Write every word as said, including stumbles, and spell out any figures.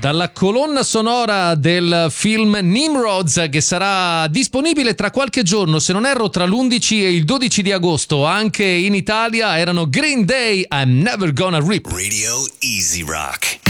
Dalla colonna sonora del film Nimrods, che sarà disponibile tra qualche giorno, se non erro tra l'undici e il dodici di agosto, anche in Italia, erano Green Day, I'm Never Gonna Rip. Radio Easy Rock.